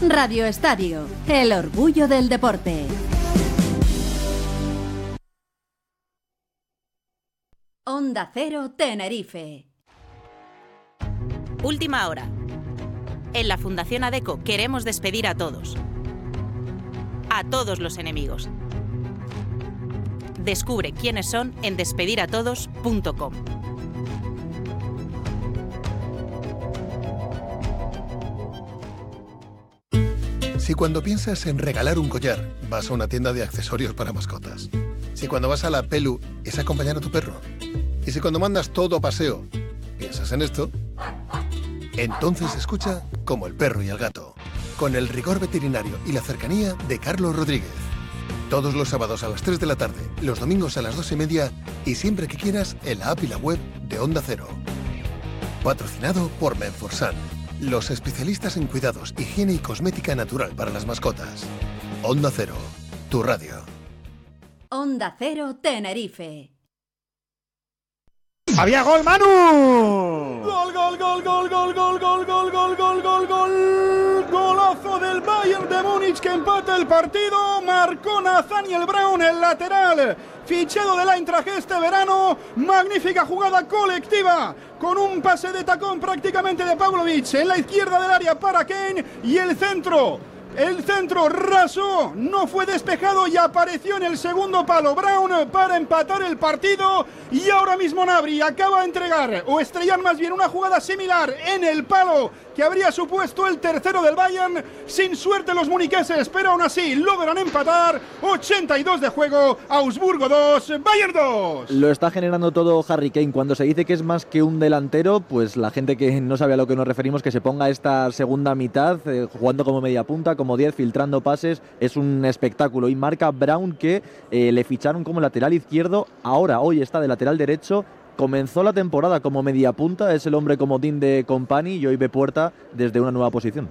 Radio Estadio, el orgullo del deporte. Onda Cero Tenerife. Última hora. En la Fundación ADECO queremos despedir a todos. A todos los enemigos. Descubre quiénes son en despediratodos.com. Si cuando piensas en regalar un collar, vas a una tienda de accesorios para mascotas. Si cuando vas a la Pelu es acompañar a tu perro. Y si cuando mandas todo a paseo, piensas en esto, entonces escucha Como el perro y el gato, con el rigor veterinario y la cercanía de Carlos Rodríguez. Todos los sábados a las 3 de la tarde, los domingos a las 2:30 y siempre que quieras en la app y la web de Onda Cero. Patrocinado por Menforsan, los especialistas en cuidados, higiene y cosmética natural para las mascotas. Onda Cero, tu radio. Onda Cero Tenerife. ¡Había gol, Manu! ¡Gol, gol, gol, gol, gol, gol, gol, gol, gol, gol, gol, gol! Golazo del Bayern de Múnich que empata el partido. Marcó Nathaniel Brown, el lateral, fichado del Eintracht este verano. Magnífica jugada colectiva, con un pase de tacón prácticamente de Pavlovic en la izquierda del área para Kane. Y el centro raso, no fue despejado y apareció en el segundo palo Brown para empatar el partido. Y ahora mismo Gnabry acaba de entregar, o estrellar más bien, una jugada similar en el palo que habría supuesto el tercero del Bayern. Sin suerte los muniqueses, pero aún así logran empatar. 82 de juego, Augsburgo 2, Bayern 2. Lo está generando todo Harry Kane. Cuando se dice que es más que un delantero, pues la gente que no sabe a lo que nos referimos, que se ponga esta segunda mitad jugando como media punta, como 10, filtrando pases, es un espectáculo. Y marca Brown, que le ficharon como lateral izquierdo, hoy está de lateral derecho. Comenzó la temporada como media punta, es el hombre comodín de Company y hoy ve puerta desde una nueva posición.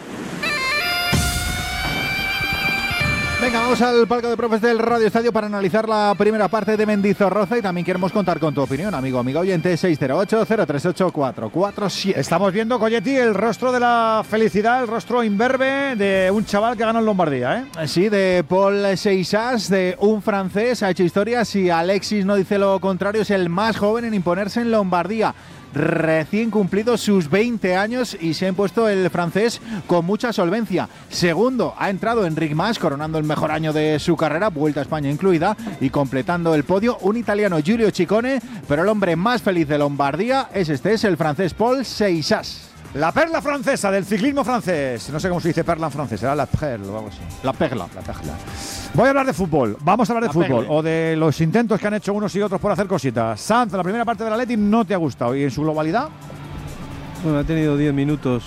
Venga, vamos al palco de profes del Radio Estadio para analizar la primera parte de Mendizorroza y también queremos contar con tu opinión, amigo oyente. 608-038-447. Estamos viendo, Colletti, el rostro de la felicidad, el rostro imberbe de un chaval que ganó en Lombardía, ¿eh? Sí, de Paul Seixas, de un francés, ha hecho historia. Si Alexis no dice lo contrario, es el más joven en imponerse en Lombardía. Recién cumplidos sus 20 años y se ha impuesto el francés con mucha solvencia. Segundo, ha entrado Enric Mas, coronando el mejor año de su carrera, Vuelta a España incluida, y completando el podio un italiano, Giulio Ciccone, pero el hombre más feliz de Lombardía es el francés Paul Seixas. La perla francesa del ciclismo francés. No sé cómo se dice perla en francés, será la perla o algo así. La perla. Voy a hablar de fútbol, vamos a hablar de fútbol, o de los intentos que han hecho unos y otros por hacer cositas. Sanz, la primera parte del Atleti no te ha gustado, ¿y en su globalidad? Bueno, ha tenido 10 minutos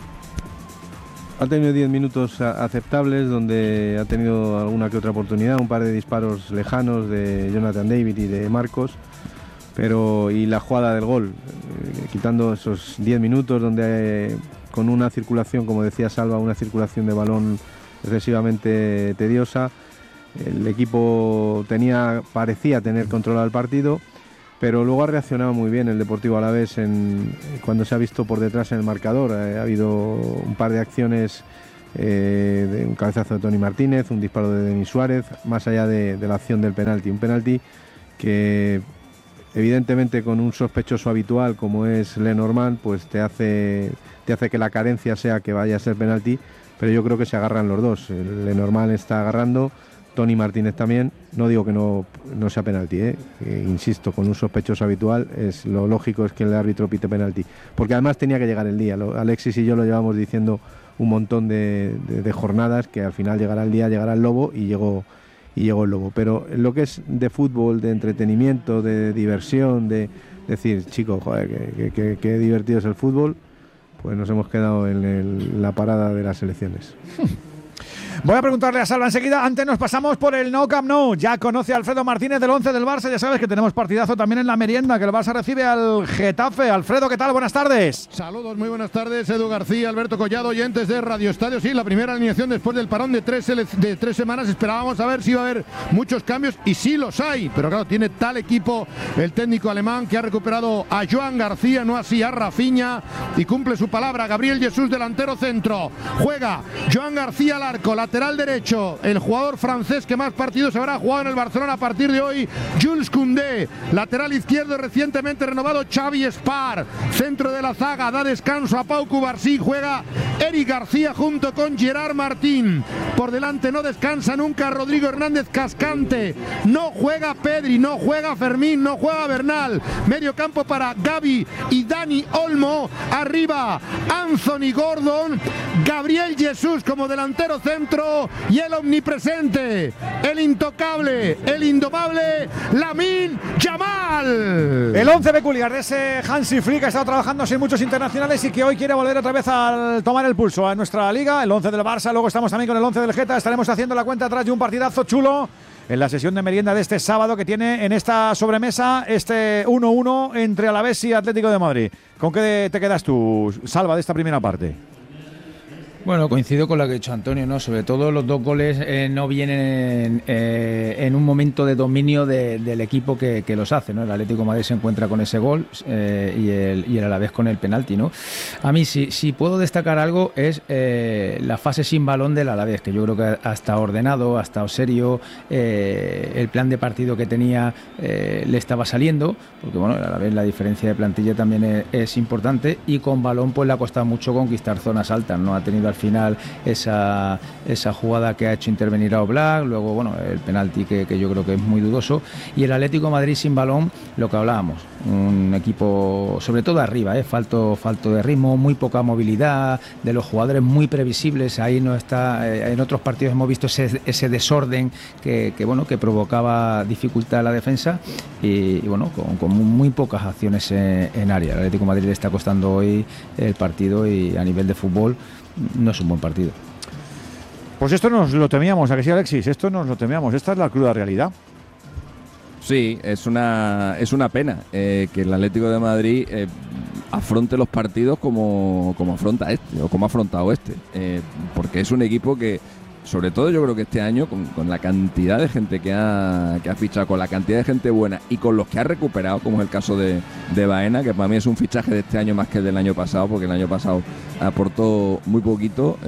aceptables, donde ha tenido alguna que otra oportunidad, un par de disparos lejanos de Jonathan David y de Marcos, y la jugada del gol, quitando esos 10 minutos donde con una circulación, como decía Salva, una circulación de balón excesivamente tediosa. El equipo parecía tener controlado el partido, pero luego ha reaccionado muy bien el Deportivo Alavés cuando se ha visto por detrás en el marcador. Ha habido un par de acciones, de un cabezazo de Tony Martínez, un disparo de Denis Suárez, más allá de la acción del penalti. Un penalti que evidentemente con un sospechoso habitual como es Lenormand, pues te hace que la carencia sea que vaya a ser penalti, pero yo creo que se agarran los dos. Lenormand está agarrando, Tony Martínez también. No digo que no sea penalti, insisto, con un sospechoso habitual lo lógico es que el árbitro pite penalti, porque además tenía que llegar el día. Alexis y yo lo llevamos diciendo un montón de jornadas, que al final llegará el día, llegará el lobo, y llegó el lobo. Pero lo que es de fútbol, de entretenimiento, de diversión, de decir, chicos, joder, qué divertido es el fútbol, pues nos hemos quedado en la parada de las elecciones. Voy a preguntarle a Salva enseguida. Antes nos pasamos por el Nou Camp Nou. Ya conoce a Alfredo Martínez del 11 del Barça. Ya sabes que tenemos partidazo también en la merienda, que el Barça recibe al Getafe. Alfredo, ¿qué tal? Buenas tardes. Saludos, muy buenas tardes. Edu García, Alberto Collado, oyentes de Radio Estadio. Sí, la primera alineación después del parón de 3 semanas. Esperábamos a ver si iba a haber muchos cambios, y sí los hay. Pero claro, tiene tal equipo el técnico alemán que ha recuperado a Joan García, no así a Rafinha, y cumple su palabra. Gabriel Jesús, delantero centro. Juega Joan García al arco, lateral derecho, el jugador francés que más partidos habrá jugado en el Barcelona a partir de hoy, Jules Koundé. Lateral izquierdo, recientemente renovado, Xavi Espar. Centro de la zaga, da descanso a Pau Cubarsí. Juega Eric García junto con Gerard Martín. Por delante no descansa nunca Rodrigo Hernández Cascante. No juega Pedri, no juega Fermín, no juega Bernal. Medio campo para Gavi y Dani Olmo. Arriba Anthony Gordon, Gabriel Jesús como delantero centro y el omnipresente, el intocable, el indomable Lamine Yamal. El 11 peculiar de ese Hansi Flick, que ha estado trabajando sin muchos internacionales y que hoy quiere volver otra vez a tomar el pulso a nuestra liga. El 11 del Barça, luego estamos también con el 11 del Geta. Estaremos haciendo la cuenta atrás de un partidazo chulo en la sesión de merienda de este sábado, que tiene en esta sobremesa este 1-1 entre Alavés y Atlético de Madrid. ¿Con qué te quedas tú, Salva, de esta primera parte? Bueno, coincido con lo que ha dicho Antonio, ¿no? Sobre todo los dos goles no vienen en un momento de dominio del equipo que los hace, ¿no? El Atlético de Madrid se encuentra con ese gol y el Alavés con el penalti, ¿no? A mí, si puedo destacar algo, es la fase sin balón del Alavés, que yo creo que ha estado ordenado, ha estado serio, el plan de partido que tenía le estaba saliendo, porque bueno, el Alavés, la diferencia de plantilla también es importante, y con balón pues le ha costado mucho conquistar zonas altas, ¿no? Ha tenido al final esa jugada que ha hecho intervenir a Oblak, luego bueno, el penalti que yo creo que es muy dudoso, y el Atlético de Madrid sin balón, lo que hablábamos, un equipo sobre todo arriba, falto de ritmo, muy poca movilidad de los jugadores, muy previsibles. Ahí no está, en otros partidos hemos visto ese desorden que provocaba dificultad a la defensa y bueno, con muy pocas acciones en área. El Atlético de Madrid le está costando hoy el partido y a nivel de fútbol no es un buen partido. Pues esto nos lo temíamos, ¿a que sí, Alexis? Esto nos lo temíamos, esta es la cruda realidad. Sí, es una pena que el Atlético de Madrid afronte los partidos como afronta este, o como ha afrontado este, porque es un equipo que, sobre todo yo creo que este año, con la cantidad de gente que ha fichado, con la cantidad de gente buena y con los que ha recuperado, como es el caso de Baena, que para mí es un fichaje de este año más que el del año pasado, porque el año pasado aportó muy poquito,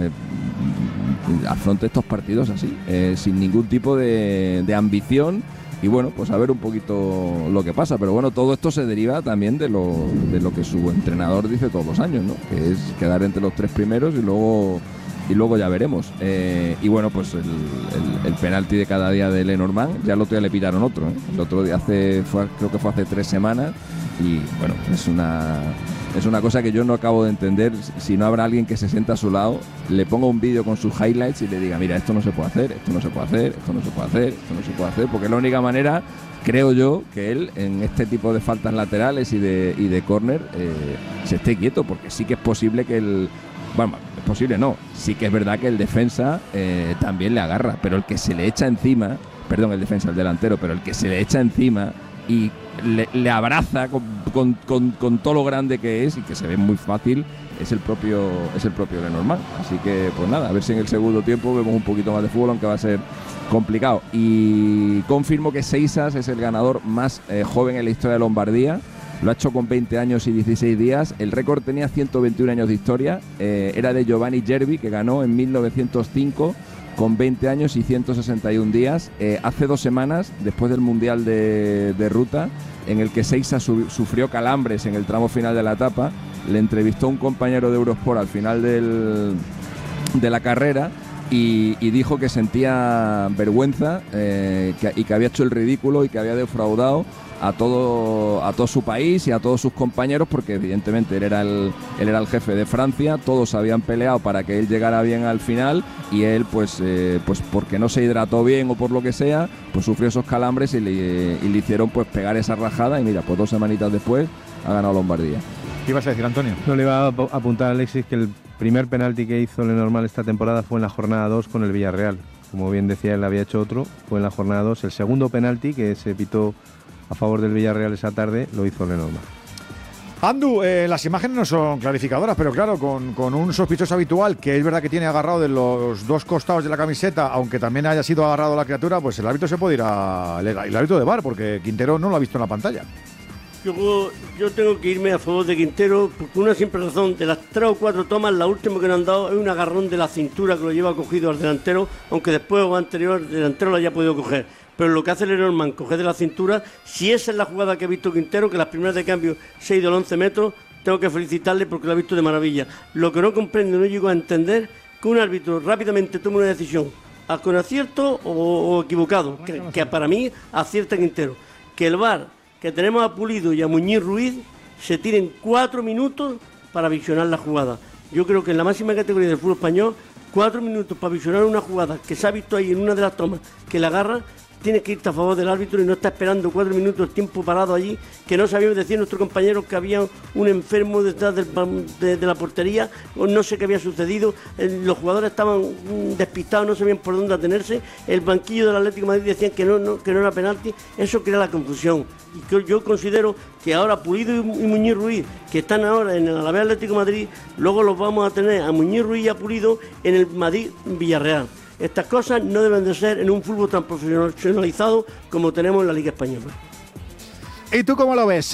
afronte estos partidos así, sin ningún tipo de ambición. Y bueno, pues a ver un poquito lo que pasa. Pero bueno, todo esto se deriva también de lo que su entrenador dice todos los años, ¿no? Que es quedar entre los 3 primeros y luego ya veremos. Y bueno, pues el penalti de cada día de Lenormand, ya el otro día le pitaron otro, ¿eh? El otro día creo que fue hace 3 semanas. Y bueno, es una cosa que yo no acabo de entender. Si no habrá alguien que se sienta a su lado, le ponga un vídeo con sus highlights y le diga, mira, esto no se puede hacer, esto no se puede hacer, esto no se puede hacer, esto no se puede hacer, porque es la única manera, creo yo, que él en este tipo de faltas laterales y de córner se esté quieto, porque sí que es posible que es posible no, sí que es verdad que el defensa también le agarra, pero el que se le echa encima, perdón, el defensa, el delantero, pero el que se le echa encima y le abraza con todo lo grande que es y que se ve muy fácil, es el propio Lenormand. Así que pues nada, a ver si en el segundo tiempo vemos un poquito más de fútbol, aunque va a ser complicado. Y confirmo que Seisas es el ganador más joven en la historia de Lombardía. Lo ha hecho con 20 años y 16 días. El récord tenía 121 años de historia. Era de Giovanni Gerbi, que ganó en 1905 con 20 años y 161 días. Hace 2 semanas, después del Mundial de Ruta, en el que Seisas sufrió calambres en el tramo final de la etapa, le entrevistó un compañero de Eurosport al final de la carrera y dijo que sentía vergüenza y que había hecho el ridículo y que había defraudado a todo su país y a todos sus compañeros, porque evidentemente él era el jefe de Francia, todos habían peleado para que él llegara bien al final y él pues porque no se hidrató bien o por lo que sea, pues sufrió esos calambres y le hicieron pues pegar esa rajada y mira, pues 2 semanitas después ha ganado Lombardía. ¿Qué ibas a decir, Antonio? No, le iba a apuntar a Alexis que primer penalti que hizo Lenormand esta temporada fue en la jornada 2 con el Villarreal. Como bien decía, él había hecho otro, fue en la jornada 2. El segundo penalti que se pitó a favor del Villarreal esa tarde lo hizo Lenormand. Andu, las imágenes no son clarificadoras, pero claro, con un sospechoso habitual, que es verdad que tiene agarrado de los dos costados de la camiseta, aunque también haya sido agarrado la criatura, pues el árbitro se puede ir el árbitro de VAR, porque Quintero no lo ha visto en la pantalla. Yo tengo que irme a favor de Quintero, por una simple razón. De las 3 o 4 tomas, la última que nos han dado es un agarrón de la cintura que lo lleva cogido al delantero, aunque después o anterior el delantero lo haya podido coger. Pero lo que hace Lenormand, coger de la cintura, si esa es la jugada que ha visto Quintero, que las primeras de cambio se ha ido a 11 metros, tengo que felicitarle porque lo ha visto de maravilla. Lo que no comprendo, no llego a entender, que un árbitro rápidamente tome una decisión, con acierto o equivocado, que para mí acierta Quintero. Que el VAR, que tenemos a Pulido y a Muñiz Ruiz, se tiren 4 minutos para visionar la jugada. Yo creo que en la máxima categoría del fútbol español, 4 minutos para visionar una jugada que se ha visto ahí en una de las tomas que la agarra, tienes que irte a favor del árbitro y no está esperando 4 minutos el tiempo parado allí, que no sabíamos decir nuestros compañeros que había un enfermo detrás de la portería, o no sé qué había sucedido, los jugadores estaban despistados, no sabían por dónde atenerse, el banquillo del Atlético de Madrid decían que no era penalti, eso crea la confusión. Y yo considero que ahora Pulido y Muñiz Ruiz, que están ahora en el Alavés Atlético de Madrid, luego los vamos a tener a Muñiz Ruiz y a Pulido en el Madrid Villarreal. Estas cosas no deben de ser en un fútbol tan profesionalizado como tenemos en la Liga Española. ¿Y tú cómo lo ves?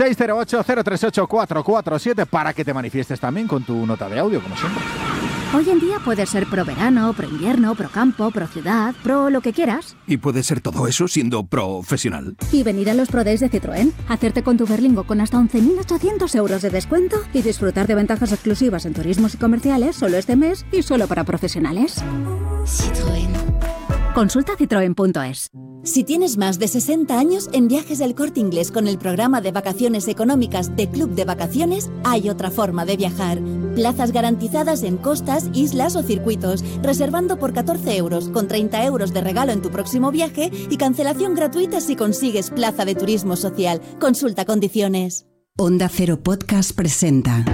608-038-447 para que te manifiestes también con tu nota de audio, como siempre. Hoy en día puedes ser pro verano, pro invierno, pro campo, pro ciudad, pro lo que quieras. Y puedes ser todo eso siendo profesional. Y venir a los Pro Days de Citroën, hacerte con tu Berlingo con hasta 11.800 euros de descuento y disfrutar de ventajas exclusivas en turismos y comerciales solo este mes y solo para profesionales. Citroën. Consulta citroen.es. Si tienes más de 60 años, en Viajes del Corte Inglés con el programa de vacaciones económicas de Club de Vacaciones, hay otra forma de viajar. Plazas garantizadas en costas, islas o circuitos, reservando por 14 euros, con 30 euros de regalo en tu próximo viaje y cancelación gratuita si consigues plaza de turismo social. Consulta condiciones. Onda Cero Podcast presenta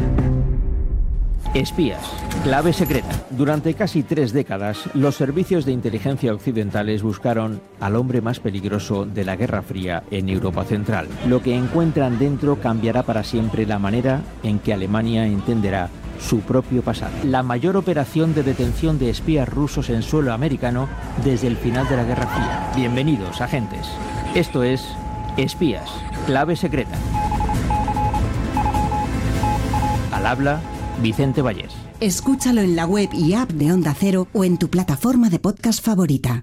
Espías, clave secreta. Durante casi 3 décadas, los servicios de inteligencia occidentales buscaron al hombre más peligroso de la Guerra Fría en Europa Central. Lo que encuentran dentro cambiará para siempre la manera en que Alemania entenderá su propio pasado. La mayor operación de detención de espías rusos en suelo americano desde el final de la Guerra Fría. Bienvenidos, agentes. Esto es Espías, clave secreta. Al habla Vicente Vallés. Escúchalo en la web y app de Onda Cero o en tu plataforma de podcast favorita.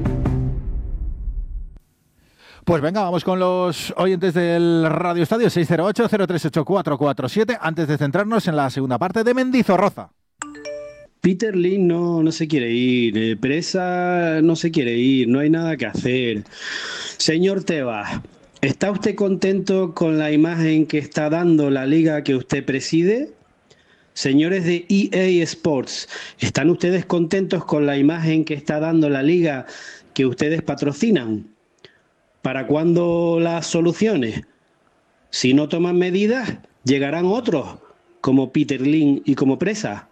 Pues venga, vamos con los oyentes del Radio Estadio 608-038-447 antes de centrarnos en la segunda parte de Mendizorroza. Peter Lim no se quiere ir, Presa no se quiere ir, no hay nada que hacer. Señor Tebas, ¿está usted contento con la imagen que está dando la liga que usted preside? Señores de EA Sports, ¿están ustedes contentos con la imagen que está dando la liga que ustedes patrocinan? ¿Para cuándo las soluciones? Si no toman medidas, llegarán otros, como Peter Lim y como Presa.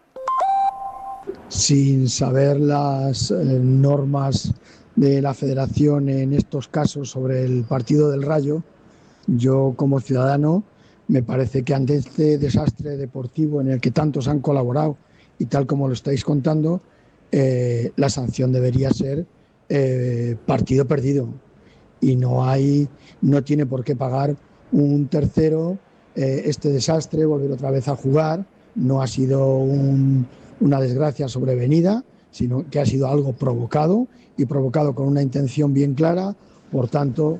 Sin saber las normas de la federación en estos casos sobre el partido del Rayo, yo como ciudadano me parece que ante este desastre deportivo en el que tantos han colaborado y tal como lo estáis contando, la sanción debería ser partido perdido y no tiene por qué pagar un tercero este desastre, volver otra vez a jugar. No ha sido una desgracia sobrevenida, sino que ha sido algo provocado y provocado con una intención bien clara. Por tanto,